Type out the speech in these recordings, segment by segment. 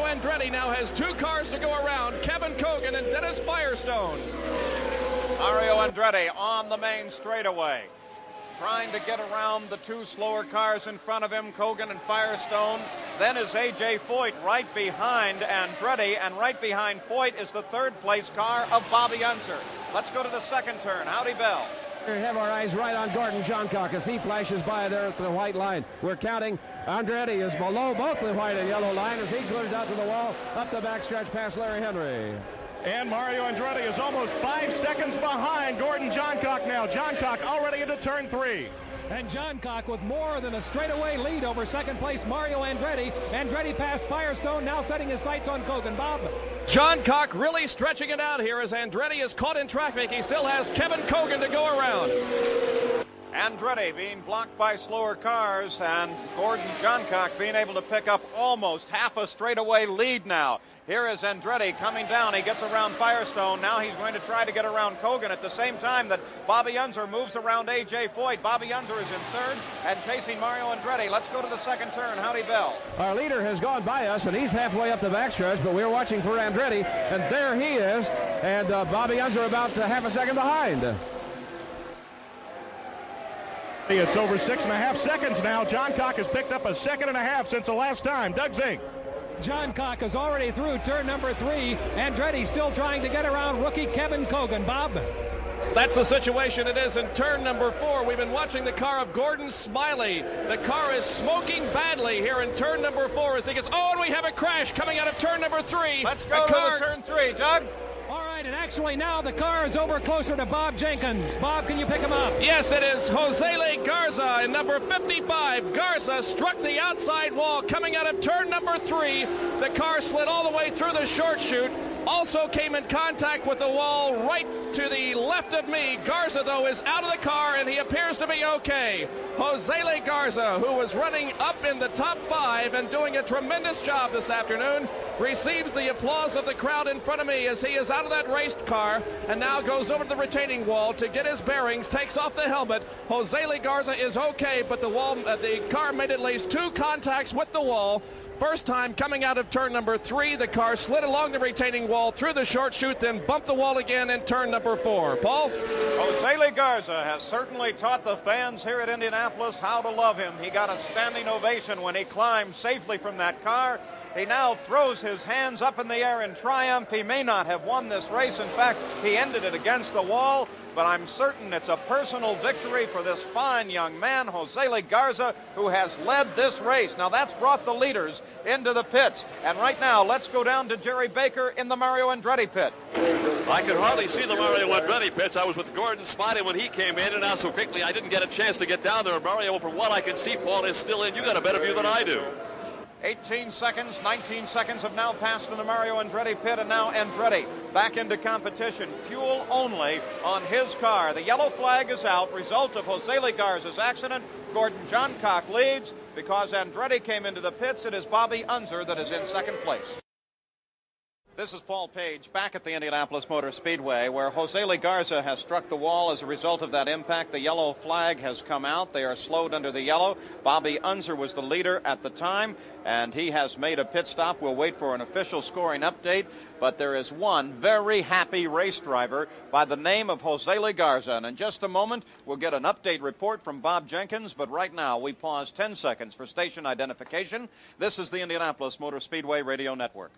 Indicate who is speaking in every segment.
Speaker 1: Andretti now has 2 cars to go around, Kevin Kogan and Dennis Firestone.
Speaker 2: Mario Andretti on the main straightaway, trying to get around the 2 slower cars in front of him, Kogan and Firestone. Then is A.J. Foyt right behind Andretti, and right behind Foyt is the 3rd place car of Bobby Unser. Let's go to the second turn. Howdy Bell.
Speaker 3: We have our eyes right on Gordon Johncock as he flashes by there at the white line. We're counting. Andretti is below both the white and yellow line as he clears out to the wall, up the backstretch past Larry Henry.
Speaker 4: And Mario Andretti is almost 5 seconds behind Gordon Johncock now. Johncock already into turn 3.
Speaker 5: And Johncock with more than a straightaway lead over second place Mario Andretti. Andretti passed Firestone, now setting his sights on Kogan. Bob.
Speaker 1: Johncock really stretching it out here as Andretti is caught in traffic. He still has Kevin Kogan to go around.
Speaker 2: Andretti being blocked by slower cars, and Gordon Johncock being able to pick up almost half a straightaway lead now. Here is Andretti coming down. He gets around Firestone. Now he's going to try to get around Kogan at the same time that Bobby Unser moves around A.J. Foyt. Bobby Unser is in 3rd and chasing Mario Andretti. Let's go to the second turn. Howdy Bell.
Speaker 3: Our leader has gone by us, and he's halfway up the backstretch, but we're watching for Andretti, and there he is, and Bobby Unser about half a second behind.
Speaker 4: It's over 6.5 seconds now. Johncock has picked up a 1.5 seconds since the last time. Doug Zink.
Speaker 5: Johncock is already through turn number 3. Andretti still trying to get around rookie Kevin Kogan. Bob.
Speaker 1: That's the situation it is in turn number 4. We've been watching the car of Gordon Smiley. The car is smoking badly here in turn number 4 as he gets, and we have a crash coming out of turn number 3.
Speaker 2: Let's go to turn 3, Doug.
Speaker 5: All right, and actually now the car is over closer to Bob Jenkins. Bob, can you pick him up?
Speaker 1: Yes, it is Josele Garza in number 55. Garza struck the outside wall coming out of turn number 3. The car slid all the way through the short chute. Also came in contact with the wall right to the left of me. Garza, though, is out of the car, and he appears to be okay. Josele Garza, who was running up in the top 5 and doing a tremendous job this afternoon, receives the applause of the crowd in front of me as he is out of that raced car and now goes over to the retaining wall to get his bearings, takes off the helmet. Josele Garza is okay, but the car made at least 2 contacts with the wall. First time coming out of turn number 3, the car slid along the retaining wall through the short chute, then bumped the wall again in turn number 4. Paul?
Speaker 2: Josele Garza has certainly taught the fans here at Indianapolis how to love him. He got a standing ovation when he climbed safely from that car. He now throws his hands up in the air in triumph. He may not have won this race. In fact, he ended it against the wall. But I'm certain it's a personal victory for this fine young man, Josele Garza, who has led this race. Now, that's brought the leaders into the pits. And right now, let's go down to Jerry Baker in the Mario Andretti pit.
Speaker 6: I could hardly see the Mario Andretti pits. I was with Gordon Smiley when he came in and out so quickly I didn't get a chance to get down there. Mario, from what I can see, Paul is still in. You got a better view than I do.
Speaker 2: 18 seconds, 19 seconds have now passed in the Mario Andretti pit, and now Andretti back into competition. Fuel only on his car. The yellow flag is out, result of Josele Garza's accident. Gordon Johncock leads. Because Andretti came into the pits, it is Bobby Unser that is in second place. This is Paul Page back at the Indianapolis Motor Speedway, where Josele Garza has struck the wall as a result of that impact. The yellow flag has come out. They are slowed under the yellow. Bobby Unser was the leader at the time, and he has made a pit stop. We'll wait for an official scoring update, but there is one very happy race driver by the name of Josele Garza. And in just a moment, we'll get an update report from Bob Jenkins, but right now we pause 10 seconds for station identification. This is the Indianapolis Motor Speedway Radio Network.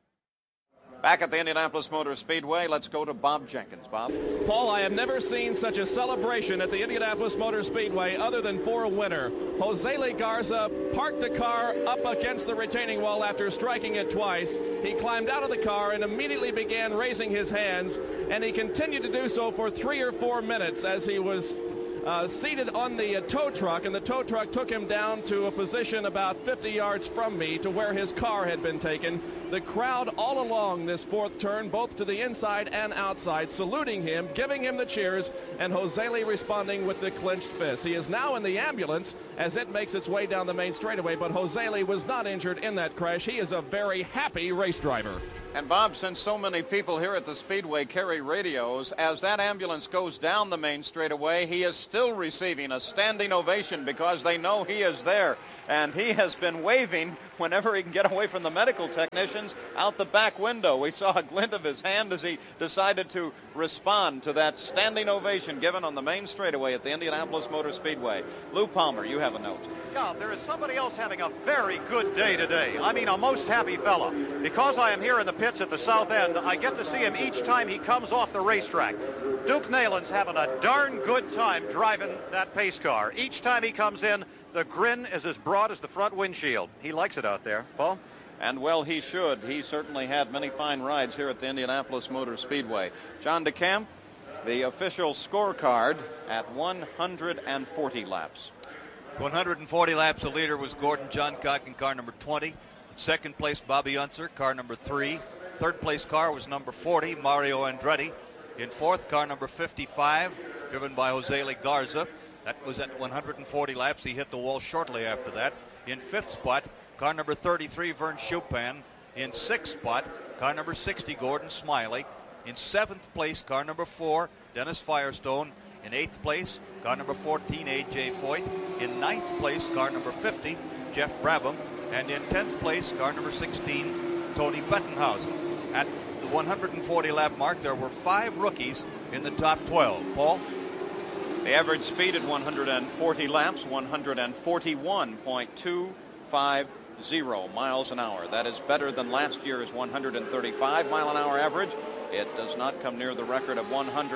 Speaker 2: Back at the Indianapolis Motor Speedway, let's go to Bob Jenkins. Bob?
Speaker 1: Paul, I have never seen such a celebration at the Indianapolis Motor Speedway other than for a winner. Josele Garza parked the car up against the retaining wall after striking it twice. He climbed out of the car and immediately began raising his hands, and he continued to do so for 3 or 4 minutes as he was seated on the tow truck, and the tow truck took him down to a position about 50 yards from me to where his car had been taken. The crowd all along this 4th turn, both to the inside and outside, saluting him, giving him the cheers, and Josele responding with the clenched fist. He is now in the ambulance as it makes its way down the main straightaway, but Josele was not injured in that crash. He is a very happy race driver.
Speaker 2: And Bob, since so many people here at the Speedway carry radios, as that ambulance goes down the main straightaway, he is still receiving a standing ovation because they know he is there. And he has been waving whenever he can get away from the medical technicians out the back window. We saw a glint of his hand as he decided to respond to that standing ovation given on the main straightaway at the Indianapolis Motor Speedway. Lou Palmer, you have a note.
Speaker 7: Yeah, there is somebody else having a very good day today. I mean, a most happy fella. Because I am here in the pits at the south end, I get to see him each time he comes off the racetrack. Duke Nayland's having a darn good time driving that pace car. Each time he comes in, the grin is as broad as the front windshield. He likes it out there. Paul?
Speaker 2: And well, he should. He certainly had many fine rides here at the Indianapolis Motor Speedway. John DeCamp, the official scorecard at 140 laps.
Speaker 8: 140 laps, the leader was Gordon Johncock in car number 20. In second place, Bobby Unser, car number 3. Third place car was number 40, Mario Andretti. In fourth, car number 55, driven by Jose Le Garza. That was at 140 laps. He hit the wall shortly after that. In fifth spot, car number 33, Vern Chupin. In sixth spot, car number 60, Gordon Smiley. In seventh place, car number 4, Dennis Firestone. In eighth place, car number 14, A.J. Foyt. In ninth place, car number 50, Jeff Brabham. And in 10th place, car number 16, Tony Bettenhausen. At the 140 lap mark, there were 5 rookies in the top 12. Paul?
Speaker 2: The average speed at 140 laps, 141.250 miles an hour. That is better than last year's 135 mile an hour average. It does not come near the record of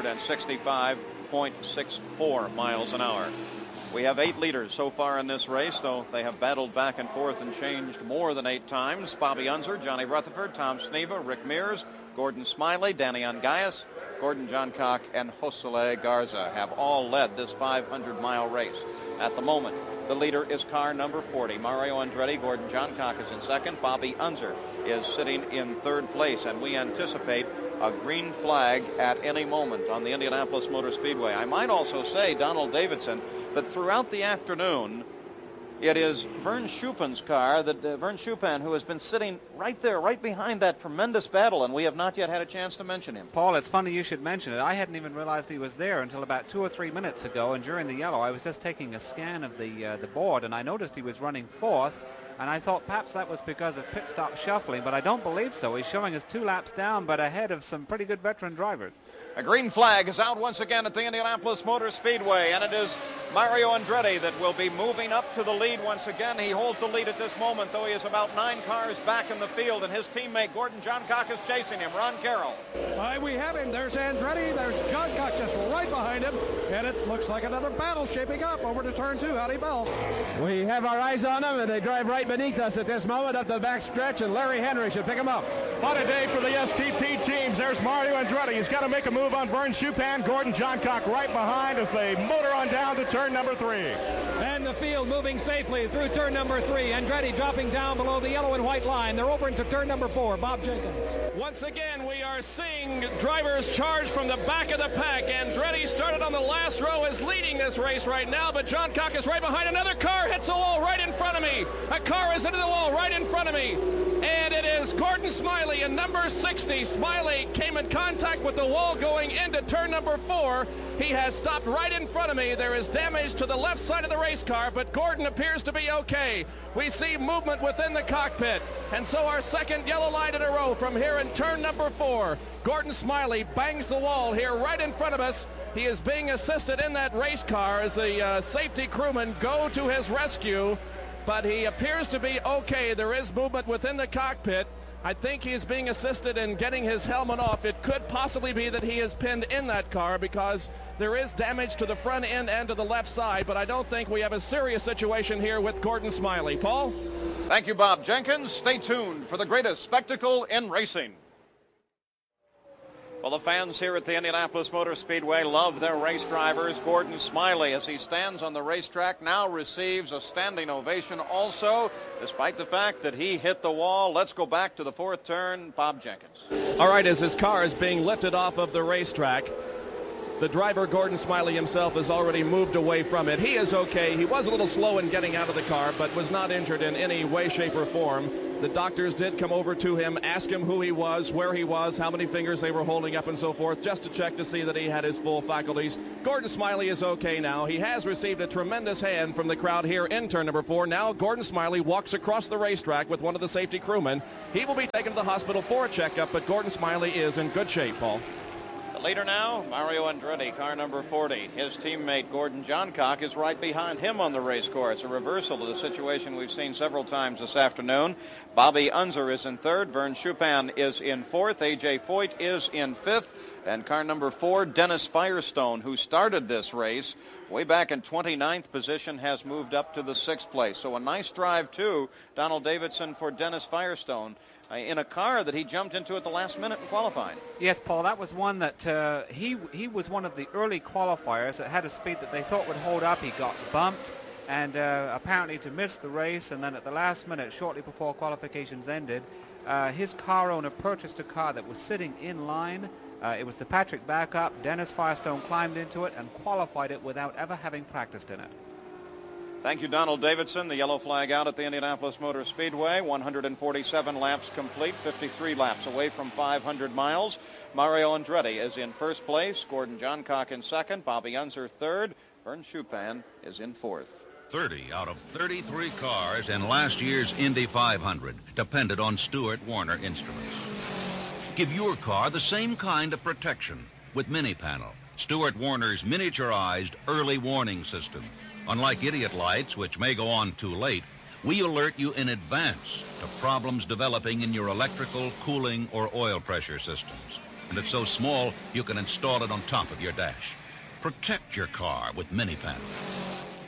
Speaker 2: 165.64 miles an hour. We have 8 leaders so far in this race, though they have battled back and forth and changed more than 8 times. Bobby Unser, Johnny Rutherford, Tom Sneva, Rick Mears, Gordon Smiley, Danny Ungaius, Gordon Johncock, and Jose Le Garza have all led this 500-mile race. At the moment, the leader is car number 40, Mario Andretti. Gordon Johncock is in second. Bobby Unser is sitting in third place, and we anticipate a green flag at any moment on the Indianapolis Motor Speedway. I might also say, Donald Davidson, that throughout the afternoon, it is Vern Chupin's car, Vern Chupin, who has been sitting right there, right behind that tremendous battle, and we have not yet had a chance to mention him.
Speaker 9: Paul, it's funny you should mention it. I hadn't even realized he was there until about 2 or 3 minutes ago, and during the yellow, I was just taking a scan of the board, and I noticed he was running 4th, and I thought perhaps that was because of pit stop shuffling, but I don't believe so. He's showing us 2 laps down, but ahead of some pretty good veteran drivers.
Speaker 2: A green flag is out once again at the Indianapolis Motor Speedway, and it is Mario Andretti that will be moving up to the lead once again. He holds the lead at this moment, though he is about 9 cars back in the field, and his teammate Gordon Johncock is chasing him. Ron Carroll.
Speaker 3: We have him. There's Andretti. There's Johncock just right behind him, and it looks like another battle shaping up over to turn 2. Howdy, Bell. We have our eyes on them, and they drive right beneath us at this moment up the back stretch, and Larry Henry should pick him up.
Speaker 4: What a day for the STP teams. There's Mario Andretti. He's got to make a move on Vern Chupin. Gordon Johncock right behind as they motor on down to turn number 3.
Speaker 5: And the field moving safely through turn number 3. Andretti dropping down below the yellow and white line. They're over into turn number 4. Bob Jenkins.
Speaker 1: Once again, we are seeing drivers charge from the back of the pack. Andretti started on the last row, is leading this race right now, but Johncock is right behind. Another car hits the wall right in front of me. A car is into the wall right in front of me. And it is Gordon Smiley in number 60. Smiley came in contact with the wall going into turn number 4. He has stopped right in front of me. There is damage to the left side of the race car, but Gordon appears to be okay. We see movement within the cockpit. And so our second yellow line in a row from here in turn number 4. Gordon Smiley bangs the wall here right in front of us. He is being assisted in that race car as the safety crewmen go to his rescue, but he appears to be okay. There is movement within the cockpit. I think he's being assisted in getting his helmet off. It could possibly be that he is pinned in that car because there is damage to the front end and to the left side, but I don't think we have a serious situation here with Gordon Smiley. Paul?
Speaker 2: Thank you, Bob Jenkins. Stay tuned for the greatest spectacle in racing. Well, the fans here at the Indianapolis Motor Speedway love their race drivers. Gordon Smiley, as he stands on the racetrack, now receives a standing ovation also, despite the fact that he hit the wall. Let's go back to the 4th turn. Bob Jenkins.
Speaker 1: All right, as his car is being lifted off of the racetrack, the driver, Gordon Smiley himself, has already moved away from it. He is okay. He was a little slow in getting out of the car, but was not injured in any way, shape, or form. The doctors did come over to him, ask him who he was, where he was, how many fingers they were holding up and so forth, just to check to see that he had his full faculties. Gordon Smiley is okay now. He has received a tremendous hand from the crowd here in turn number 4. Now Gordon Smiley walks across the racetrack with one of the safety crewmen. He will be taken to the hospital for a checkup, but Gordon Smiley is in good shape, Paul.
Speaker 2: Leader now, Mario Andretti, car number 40. His teammate Gordon Johncock is right behind him on the race course, a reversal of the situation we've seen several times this afternoon. Bobby Unser is in 3rd, Vern Schuppan is in 4th, A.J. Foyt is in 5th, and car number 4, Dennis Firestone, who started this race way back in 29th position, has moved up to the 6th place. So a nice drive, too, Donald Davidson, for Dennis Firestone, in a car that he jumped into at the last minute and qualified.
Speaker 9: Yes, Paul, that was one that he was one of the early qualifiers that had a speed that they thought would hold up. He got bumped and apparently to miss the race, and then at the last minute, shortly before qualifications ended, his car owner purchased a car that was sitting in line. It was the Patrick backup. Dennis Firestone climbed into it and qualified it without ever having practiced in it.
Speaker 2: Thank you, Donald Davidson. The yellow flag out at the Indianapolis Motor Speedway. 147 laps complete, 53 laps away from 500 miles. Mario Andretti is in 1st place. Gordon Johncock in 2nd. Bobby Unser 3rd. Vern Schuppan is in 4th.
Speaker 10: 30 out of 33 cars in last year's Indy 500 depended on Stewart Warner Instruments. Give your car the same kind of protection with Mini-Panel, Stewart Warner's miniaturized early warning system. Unlike idiot lights, which may go on too late, we alert you in advance to problems developing in your electrical, cooling, or oil pressure systems. And it's so small, you can install it on top of your dash. Protect your car with Mini-Panel.